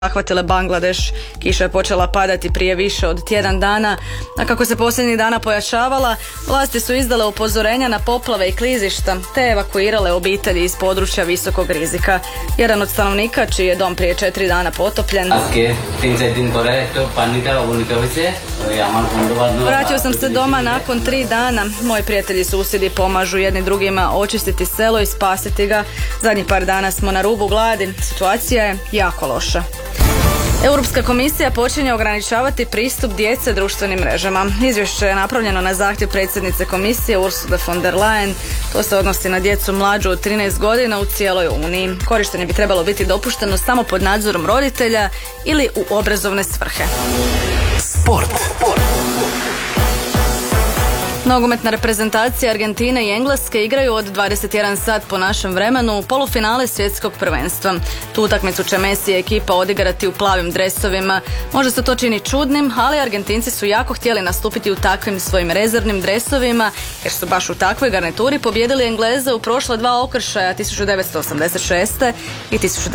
zahvatile Bangladeš. Kiša je počela padati prije više od tjedan dana, a kako se posljednjih dana pojačavala, vlasti su izdale upozorenja na poplave i klizišta, te evakuirale obitelji iz područja visokog rizika. Jedan od stanovnika, čiji je dom prije 4 dana potopljen: "Vratio sam se doma nakon 3 dana. Moji prijatelji i susjedi pomažu jedni drugima očistiti selo i spasiti ga. Zadnjih par dana smo na rubu gladi. Situacija je jako loša." Europska komisija počinje ograničavati pristup djece društvenim mrežama. Izvješće je napravljeno na zahtjev predsjednice komisije Ursule von der Leyen. To se odnosi na djecu mlađu od 13 godina u cijeloj Uniji. Korištenje bi trebalo biti dopušteno samo pod nadzorom roditelja ili u obrazovne svrhe. Sport. Nogometna reprezentacija Argentine i Engleske igraju od 21 sat po našem vremenu u polufinale svjetskog prvenstva. Tu utakmicu će Messi i ekipa odigrati u plavim dresovima. Možda se to čini čudnim, ali Argentinci su jako htjeli nastupiti u takvim svojim rezervnim dresovima, jer su baš u takvoj garnituri pobijedili Engleze u prošla 2 okršaja 1986. i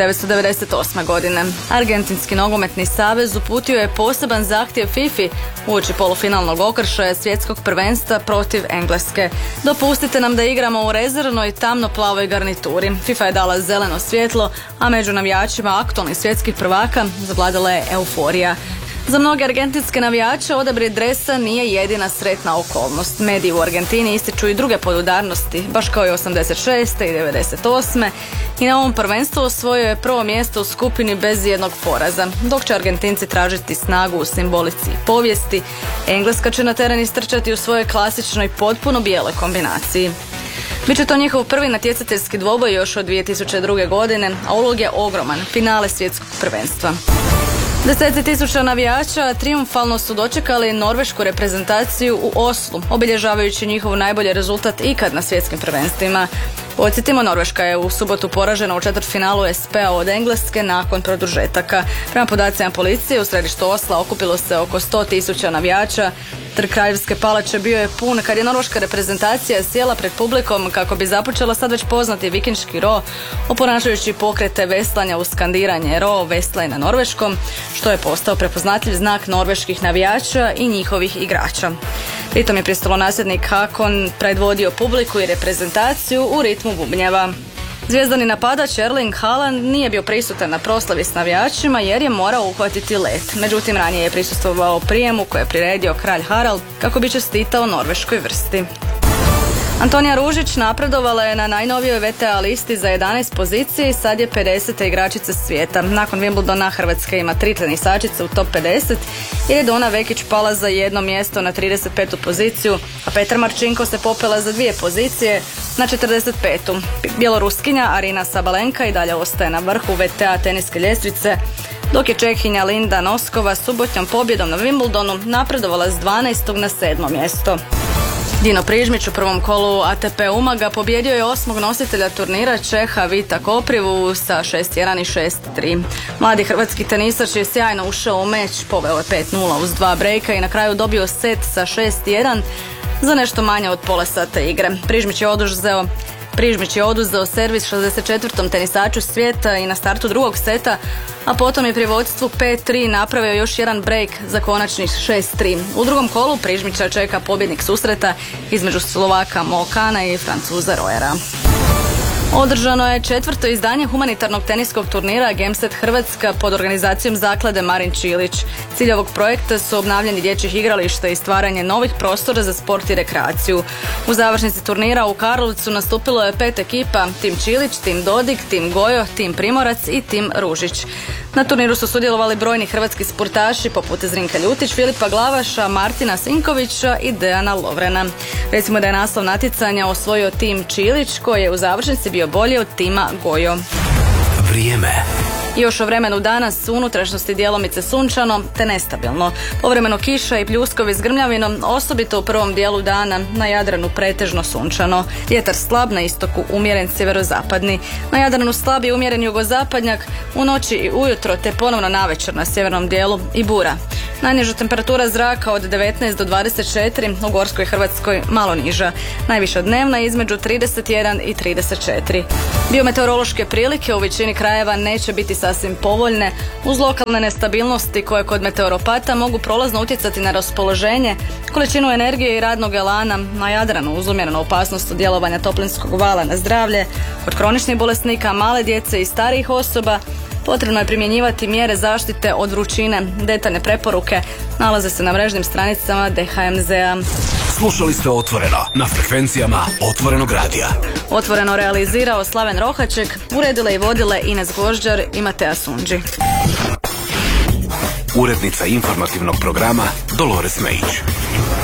1998. godine. Argentinski nogometni savez uputio je poseban zahtjev FIFA uoči polufinalnog okršaja svjetskog prvenstva protiv Engleske. "Dopustite nam da igramo u rezervnoj tamno-plavoj garnituri." FIFA je dala zeleno svjetlo, a među navijačima aktualnih svjetskih prvaka zavladala je euforija. Za mnoge argentinske navijače odabir dresa nije jedina sretna okolnost. Mediji u Argentini ističu i druge podudarnosti, baš kao i 86. i 98. I na ovom prvenstvu osvojio je prvo mjesto u skupini bez jednog poraza. Dok će Argentinci tražiti snagu u simbolici i povijesti, Engleska će na teren istrčati u svojoj klasičnoj potpuno bijeloj kombinaciji. Biće to njihov prvi natjecateljski dvoboj još od 2002. godine, a ulog je ogroman, finale svjetskog prvenstva. Deseci tisuća navijača trijumfalno su dočekali norvešku reprezentaciju u Oslu, obilježavajući njihov najbolji rezultat ikad na svjetskim prvenstvima. Podsjetimo, Norveška je u subotu poražena u četvrtfinalu SP-a od Engleske nakon produžetaka. Prema podacima policije, u središtu Osla okupilo se oko 100.000 navijača. Trg Kraljevske palače bio je pun kad je norveška reprezentacija sjela pred publikom kako bi započela sad već poznati vikingški ro, oponašajući pokrete veslanja uz skandiranje ro, veslaj na norveškom, što je postao prepoznatljiv znak norveških navijača i njihovih igrača. Pritom je prestolonasljednik Hakon predvodio publiku i reprezentaciju u ritmu bubnjeva. Zvijezdani napadač Erling Haaland nije bio prisutan na proslavi s navijačima jer je morao uhvatiti let. Međutim, ranije je prisustvovao prijemu koje je priredio kralj Harald kako bi čestitao norveškoj vrsti. Antonija Ružić napredovala je na najnovijoj VTA listi za 11 pozicije i sad je 50. igračica svijeta. Nakon Wimbledona Hrvatska ima 3 tenisačice u top 50 jer je Dona Vekić pala za jedno mjesto na 35. poziciju, a Petra Marčinko se popela za 2 pozicije na 45. Bjeloruskinja Arina Sabalenka i dalje ostaje na vrhu VTA teniske ljestvice, dok je Čehinja Linda Noskova subotnjom pobjedom na Wimbledonu napredovala s 12. na 7. mjesto. Dino Prižmić u prvom kolu ATP Umaga pobjedio je 8. nositelja turnira Čeha Vita Koprivu sa 6-1 i 6-3. Mladi hrvatski tenisač je sjajno ušao u meč, poveo je 5-0 uz 2 brejka i na kraju dobio set sa 6-1 za nešto manje od pola sata igre. Prižmić je oduzeo servis 64. tenisaču svijeta i na startu drugog seta, a potom je pri vodstvu 5-3 napravio još jedan break za konačnih 6-3. U drugom kolu Prižmića čeka pobjednik susreta između Slovaka Mokana i Francuza Rojera. Održano je 4. izdanje humanitarnog teniskog turnira Gameset Hrvatska pod organizacijom zaklade Marin Čilić. Cilj ovog projekta su obnavljanje dječjih igrališta i stvaranje novih prostora za sport i rekreaciju. U završnici turnira u Karlovcu nastupilo je 5 ekipa: tim Čilić, tim Dodik, tim Gojo, tim Primorac i tim Ružić. Na turniru su sudjelovali brojni hrvatski sportaši poput Zrinka Ljutić, Filipa Glavaša, Martina Sinkovića i Dejana Lovrena. Recimo da je naslov natjecanja osvojio tim Čilić, koji je u završnici bio bolji od tima Gojo. Vrijeme. Još o vremenu danas u unutrašnjosti djelomice sunčano te nestabilno. Povremeno kiša i pljuskovi s grmljavinom, osobito u prvom dijelu dana, na Jadranu pretežno sunčano. Vjetar slab, na istoku umjeren sjeverozapadni. Na Jadranu slab i umjeren jugozapadnjak, u noći i ujutro te ponovno navečer na sjevernom dijelu i bura. Najniža temperatura zraka od 19 do 24, u Gorskoj Hrvatskoj malo niža. Najviša dnevna između 31 i 34. Biometeorološke prilike u većini krajeva neće biti sasvim povoljne, uz lokalne nestabilnosti koje kod meteoropata mogu prolazno utjecati na raspoloženje, količinu energije i radnog elana na Jadranu, uz umjerenu opasnost od djelovanja toplinskog vala na zdravlje. Kod kroničnih bolesnika, male djece i starijih osoba potrebno je primjenjivati mjere zaštite od vrućine. Detaljne preporuke nalaze se na mrežnim stranicama DHMZ-a. Slušali ste Otvoreno na frekvencijama Otvorenog radija. Otvoreno realizirao Slaven Rohaček, uredile i vodile Ines Gvožđar i Matea Sundži. Urednica informativnog programa Dolores Mejić.